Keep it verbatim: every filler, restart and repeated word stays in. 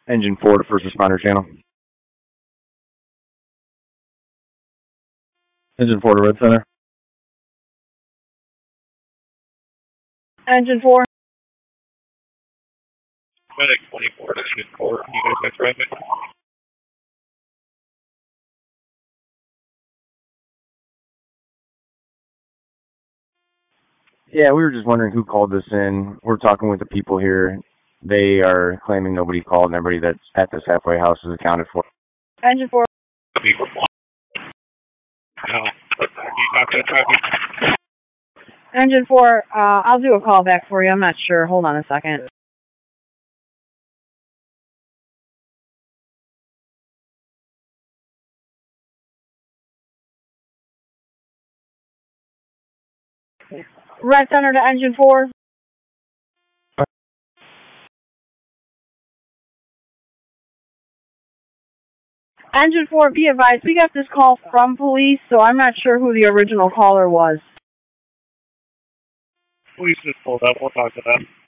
Engine four to first responder channel. Engine four to Red Center. Engine four. Medic twenty-four to Engine four. You guys got traffic? Yeah, we were just wondering who called this in. We're talking with the people here. They are claiming nobody called and everybody that's at this halfway house is accounted for. Engine four. No. You not got traffic? Engine four, uh, I'll do a call back for you. I'm not sure. Hold on a second. Red Center to Engine four. Engine four, be advised, we got this call from police, so I'm not sure who the original caller was. Police just pulled up. We'll talk to them.